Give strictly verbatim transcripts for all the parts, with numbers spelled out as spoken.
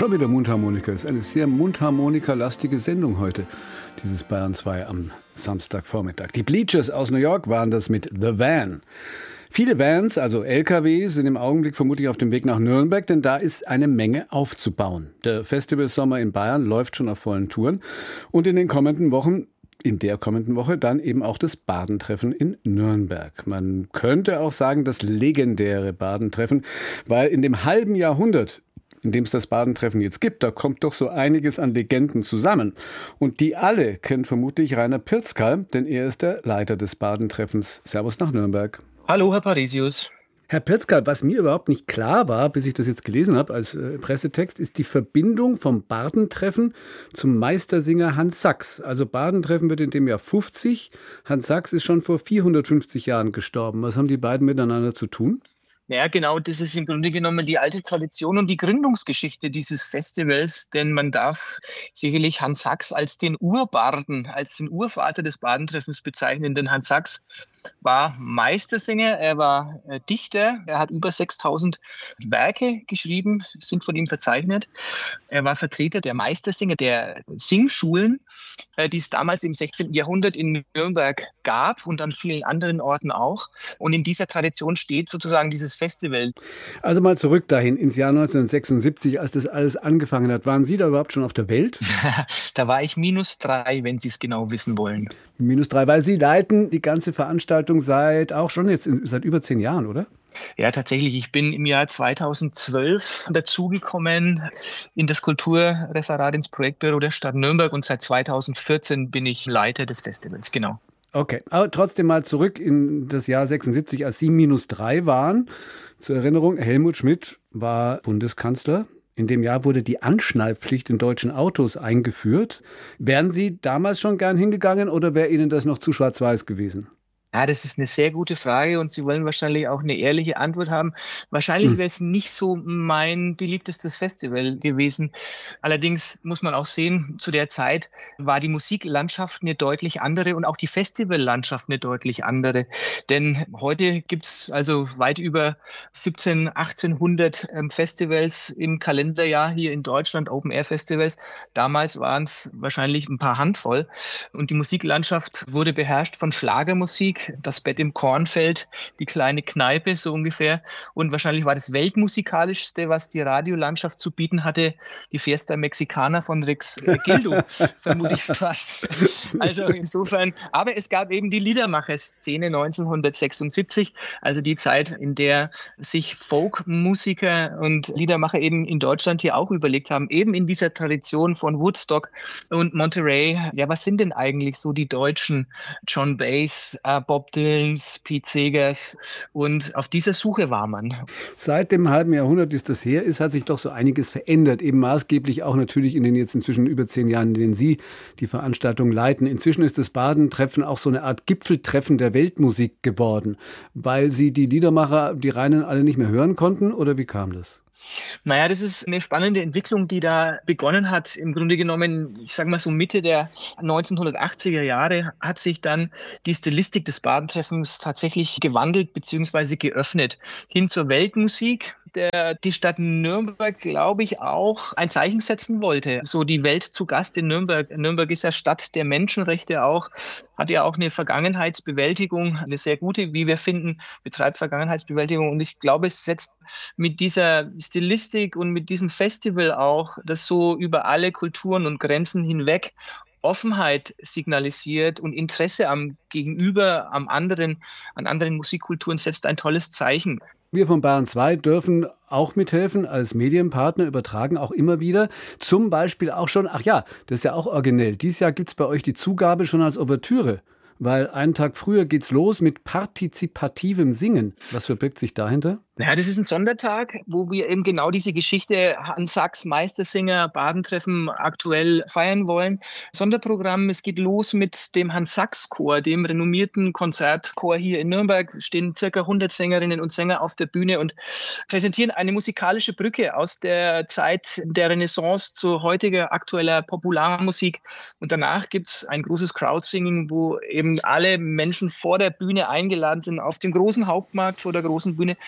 Schon wieder Mundharmonika. Ist eine sehr mundharmonikalastige Sendung heute, dieses Bayern zwei am Samstagvormittag. Die Bleachers aus New York waren das mit The Van. Viele Vans, also L K W, sind im Augenblick vermutlich auf dem Weg nach Nürnberg, denn da ist eine Menge aufzubauen. Der Festivalsommer in Bayern läuft schon auf vollen Touren und in den kommenden Wochen In der kommenden Woche dann eben auch das Badentreffen in Nürnberg. Man könnte auch sagen, das legendäre Badentreffen, weil in dem halben Jahrhundert, in dem es das Badentreffen jetzt gibt, da kommt doch so einiges an Legenden zusammen. Und die alle kennt vermutlich Rainer Pirzkal, denn er ist der Leiter des Badentreffens. Servus nach Nürnberg. Hallo, Herr Parisius. Herr Pirzkal, was mir überhaupt nicht klar war, bis ich das jetzt gelesen habe als äh, Pressetext, ist die Verbindung vom Badentreffen zum Meistersinger Hans Sachs. Also Badentreffen wird in dem Jahr fünfzig. Hans Sachs ist schon vor vierhundertfünfzig Jahren gestorben. Was haben die beiden miteinander zu tun? Ja, genau, das ist im Grunde genommen die alte Tradition und die Gründungsgeschichte dieses Festivals, denn man darf sicherlich Hans Sachs als den Urbarden, als den Urvater des Badentreffens bezeichnen, denn Hans Sachs war Meistersänger, er war äh, Dichter, er hat über sechstausend Werke geschrieben, sind von ihm verzeichnet. Er war Vertreter der Meistersänger der Singschulen, äh, die es damals im sechzehnten Jahrhundert in Nürnberg gab und an vielen anderen Orten auch. Und in dieser Tradition steht sozusagen dieses Festival. Also mal zurück dahin, ins Jahr neunzehnhundertsechsundsiebzig, als das alles angefangen hat. Waren Sie da überhaupt schon auf der Welt? Da war ich minus drei, wenn Sie es genau wissen wollen. Minus drei, weil Sie leiten die ganze Veranstaltung seit auch schon jetzt in, seit über zehn Jahren, oder? Ja, tatsächlich. Ich bin im Jahr zweitausendzwölf dazugekommen in das Kulturreferat ins Projektbüro der Stadt Nürnberg und seit zweitausendvierzehn bin ich Leiter des Festivals, genau. Okay, aber trotzdem mal zurück in das Jahr sechsundsiebzig, als Sie minus drei waren. Zur Erinnerung, Helmut Schmidt war Bundeskanzler. In dem Jahr wurde die Anschnallpflicht in deutschen Autos eingeführt. Wären Sie damals schon gern hingegangen oder wäre Ihnen das noch zu schwarz-weiß gewesen? Ja, das ist eine sehr gute Frage und Sie wollen wahrscheinlich auch eine ehrliche Antwort haben. Wahrscheinlich Hm. wäre es nicht so mein beliebtestes Festival gewesen. Allerdings muss man auch sehen, zu der Zeit war die Musiklandschaft eine deutlich andere und auch die Festivallandschaft eine deutlich andere. Denn heute gibt's also weit über siebzehnhundert, achtzehnhundert ähm, Festivals im Kalenderjahr hier in Deutschland, Open-Air-Festivals. Damals waren es wahrscheinlich ein paar Handvoll und die Musiklandschaft wurde beherrscht von Schlagermusik, das Bett im Kornfeld, die kleine Kneipe, so ungefähr. Und wahrscheinlich war das weltmusikalischste, was die Radiolandschaft zu bieten hatte, die Fiesta Mexicana von Rex äh, Gildo, vermute ich fast. Also insofern, aber es gab eben die Liedermacher-Szene neunzehnhundertsechsundsiebzig, also die Zeit, in der sich Folkmusiker und Liedermacher eben in Deutschland hier auch überlegt haben, eben in dieser Tradition von Woodstock und Monterey, ja, was sind denn eigentlich so die deutschen John Baez, äh, Bob Dylans, Pete Segers und auf dieser Suche war man. Seit dem halben Jahrhundert ist das her ist, hat sich doch so einiges verändert. Eben maßgeblich auch natürlich in den jetzt inzwischen über zehn Jahren, in denen Sie die Veranstaltung leiten. Inzwischen ist das Badentreffen auch so eine Art Gipfeltreffen der Weltmusik geworden, weil Sie die Liedermacher, die Reinen, alle nicht mehr hören konnten, oder wie kam das? Naja, das ist eine spannende Entwicklung, die da begonnen hat. Im Grunde genommen, ich sage mal so Mitte der neunzehnhundertachtziger Jahre hat sich dann die Stilistik des Badentreffens tatsächlich gewandelt bzw. geöffnet hin zur Weltmusik, der die Stadt Nürnberg, glaube ich, auch ein Zeichen setzen wollte. So die Welt zu Gast in Nürnberg. Nürnberg ist ja Stadt der Menschenrechte auch, hat ja auch eine Vergangenheitsbewältigung, eine sehr gute, wie wir finden, betreibt Vergangenheitsbewältigung. Und ich glaube, es setzt mit dieser Stilistik und mit diesem Festival auch, das so über alle Kulturen und Grenzen hinweg Offenheit signalisiert und Interesse am Gegenüber, am anderen, an anderen Musikkulturen setzt ein tolles Zeichen. Wir von Bayern zwei dürfen auch mithelfen als Medienpartner, übertragen auch immer wieder. Zum Beispiel auch schon, ach ja, das ist ja auch originell. Dieses Jahr gibt es bei euch die Zugabe schon als Ouvertüre, weil einen Tag früher geht's los mit partizipativem Singen. Was verbirgt sich dahinter? Ja, das ist ein Sondertag, wo wir eben genau diese Geschichte Hans Sachs, Meistersinger, Badentreffen aktuell feiern wollen. Sonderprogramm, es geht los mit dem Hans Sachs Chor, dem renommierten Konzertchor hier in Nürnberg. Stehen circa hundert Sängerinnen und Sänger auf der Bühne und präsentieren eine musikalische Brücke aus der Zeit der Renaissance zu heutiger aktueller Popularmusik. Und danach gibt's ein großes Crowdsinging, wo eben alle Menschen vor der Bühne eingeladen sind, auf dem großen Hauptmarkt vor der großen Bühne mit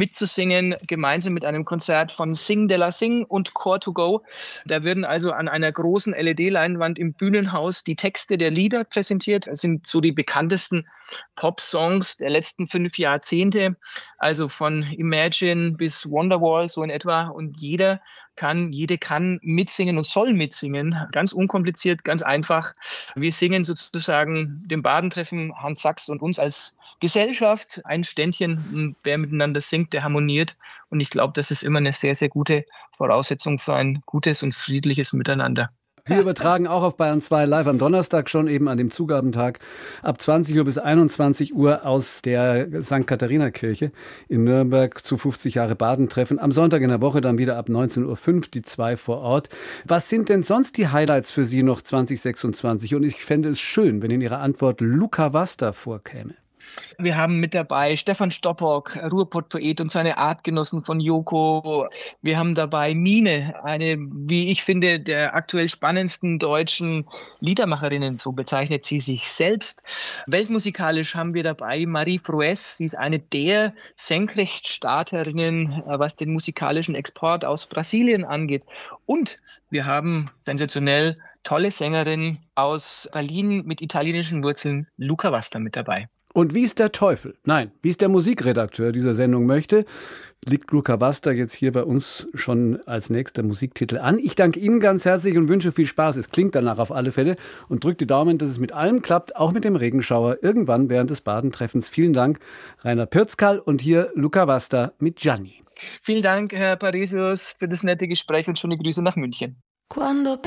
mitzusingen, gemeinsam mit einem Konzert von Sing de la Sing und Core to Go. Da werden also an einer großen L E D-Leinwand im Bühnenhaus die Texte der Lieder präsentiert. Das sind so die bekanntesten Pop-Songs der letzten fünf Jahrzehnte, also von Imagine bis Wonderwall, so in etwa. Und jeder kann, jede kann mitsingen und soll mitsingen. Ganz unkompliziert, ganz einfach. Wir singen sozusagen dem Badentreffen, Hans Sachs und uns als Gesellschaft ein Ständchen. Wer miteinander singt, der harmoniert. Und ich glaube, das ist immer eine sehr, sehr gute Voraussetzung für ein gutes und friedliches Miteinander. Wir übertragen auch auf Bayern zwei live am Donnerstag schon eben an dem Zugabentag ab zwanzig Uhr bis einundzwanzig Uhr aus der Sankt Katharina Kirche in Nürnberg zu fünfzig Jahre Badentreffen. Am Sonntag in der Woche dann wieder ab neunzehn Uhr fünf die zwei vor Ort. Was sind denn sonst die Highlights für Sie noch zwanzig sechsundzwanzig? Und ich fände es schön, wenn in Ihrer Antwort Luca Vasta vorkäme. Wir haben mit dabei Stefan Stoppock, Ruhrpott-Poet und seine Artgenossen von Joko. Wir haben dabei Mine, eine, wie ich finde, der aktuell spannendsten deutschen Liedermacherinnen, so bezeichnet sie sich selbst. Weltmusikalisch haben wir dabei Marie Froues, sie ist eine der Senkrechtstarterinnen, was den musikalischen Export aus Brasilien angeht. Und wir haben sensationell tolle Sängerin aus Berlin mit italienischen Wurzeln, Luca Vasta, mit dabei. Und wie es der Teufel, nein, wie es der Musikredakteur dieser Sendung möchte, liegt Luca Vasta jetzt hier bei uns schon als nächster Musiktitel an. Ich danke Ihnen ganz herzlich und wünsche viel Spaß. Es klingt danach auf alle Fälle und drückt die Daumen, dass es mit allem klappt, auch mit dem Regenschauer, irgendwann während des Badentreffens. Vielen Dank, Rainer Pirzkal, und hier Luca Vasta mit Gianni. Vielen Dank, Herr Parisius, für das nette Gespräch und schöne Grüße nach München. Quando